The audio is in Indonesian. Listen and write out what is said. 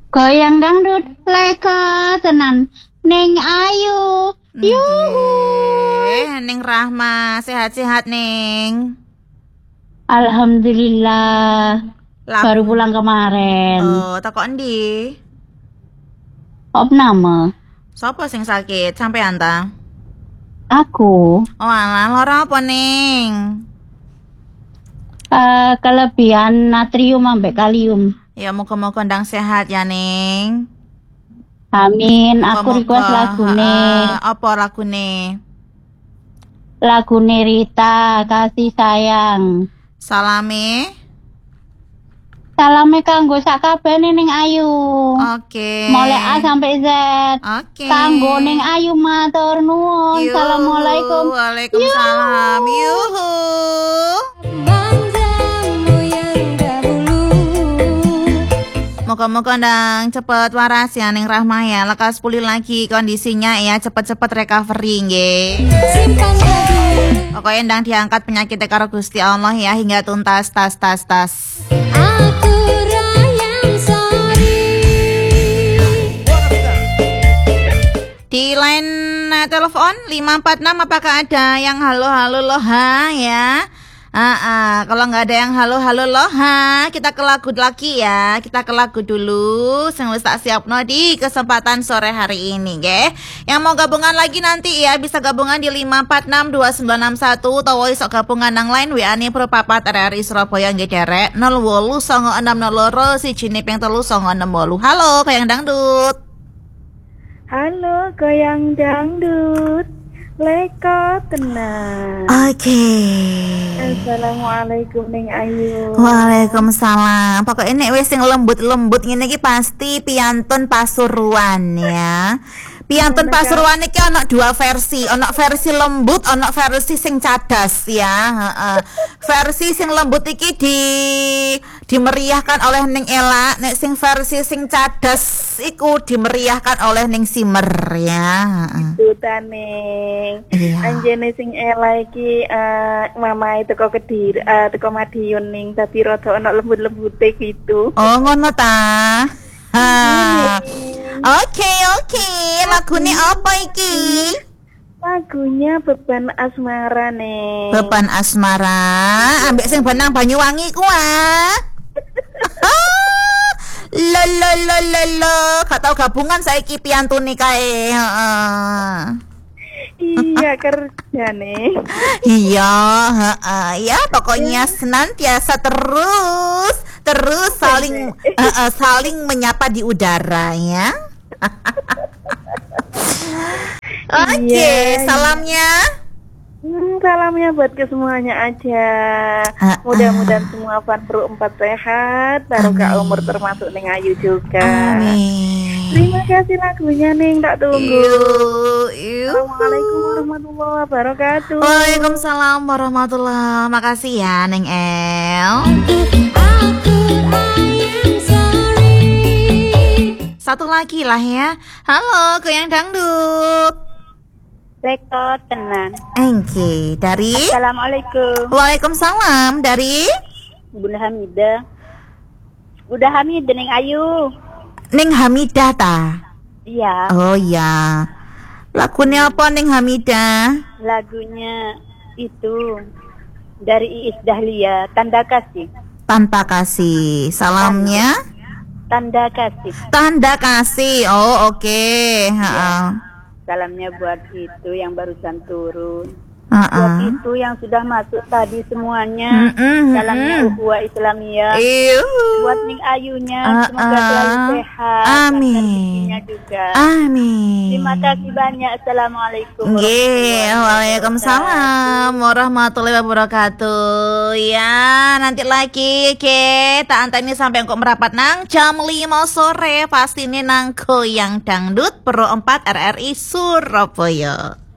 Goyang dangdut leka tenan Neng Ayu. Yuhu. Neng Rahma, sehat-sehat Neng. Alhamdulillah. Baru pulang kemarin. Oh, toko endi? Op nama? Sopo sing sakit sampai anta? Aku. Oh alah, lara apa Neng? Kelebihan natrium ambek kalium. Ya muka-muka ndang sehat ya Neng. Amin. Aku request lagune. Apa lagune? Lagune Rita, kasih sayang. Salame. Salame kanggo sak kabehane Ning Ayu. Oke. Mulai A sampai Z. Oke. Kanggo Ning Ayu matur nuwun. Assalamualaikum. Waalaikumsalam. Yuhu. Moga-moga ndang cepet waras ya Neng Rahma ya. Lekas pulih lagi kondisinya ya, cepet-cepet recovery nggih. Pokoknya ndang diangkat penyakitnya karo Gusti Allah ya hingga tuntas tas. Di line telepon 546 apakah ada yang halo loh ya? Kalau nggak ada yang halo loh kita ke lagu lagi ya. Kita ke lagu dulu. Sing wis tak siapno di kesempatan sore hari ini, nggih. Yang mau gabungan lagi nanti ya bisa gabungan di 5462961 utawa iso gabungan nang line WA-ne Pro Papat RRI Surabaya nggih derek 089602 1 ping 396. Halo, Goyang Dangdut. Halo, Goyang Dangdut. Leko tenang. Oke. Assalamualaikum Neng Ayu. Waalaikumsalam. Pokoknya nek wis sing lembut-lembut ngene iki pasti piantun Pasuruan ya. Piantun Pasuruan iki ana dua versi, ana versi lembut, ana versi sing cadas ya. Versi sing lembut iki dimeriahkan oleh Ning Ela, nek sing versi sing cadas iku dimeriahkan oleh Ning Simer ya. Itu Neng. Iya. Anjene sing Ela iki mama itu kok Kediri, teko Madiun ning tapi rada ana lembut-lembute gitu. Oh ngono ta. Oke. Lagune apa iki? Lagunya Beban Asmara nih. Beban Asmara, ambek sing benang Banyuwangi ku Lo, gak tau gabungan saiki piantune kae. Iya kerja nih. Iya, ya pokoknya senantiasa terus saling menyapa di udara ya. Oke, salamnya. Salamnya buat ke semuanya aja. Mudah-mudahan semua fan Pro 4 sehat, barokah umur termasuk Neng Ayu juga. Amin. Terima kasih lagunya Neng, tak tunggu. Assalamualaikum warahmatullahi wabarakatuh. Waalaikumsalam warahmatullahi wabarakatuh. Makasih ya Neng El. Satu lagi lah ya. Halo, Goyang Dangdut. Leko tenan. Oke, dari Assalamualaikum. Waalaikumsalam, dari Bunda Hamidah. Bunda Hamidah Neng Ayu. Ning Hamidah ta? Iya. Oh iya. Lagunya apa Ning Hamidah? Lagunya itu dari Iis Dahlia, Tanda Kasih. Tanpa kasih. Salamnya? Tanda Kasih. Tanda kasih. Oh, oke. Salamnya buat itu yang barusan turun. Buat itu yang sudah masuk tadi semuanya. Salamnya ukhuwah Islamiyah. Buat Ning Ayunya semoga selalu sehat. Amin. Juga. Amin. Terima kasih banyak. Assalamualaikum. Waalaikumsalam warahmatullahi wabarakatuh. Ya, nanti lagi tak anteni sampai kok merapat nang jam 5 sore pasti ini nang Goyang Dangdut Pro 4 RRI Surabaya.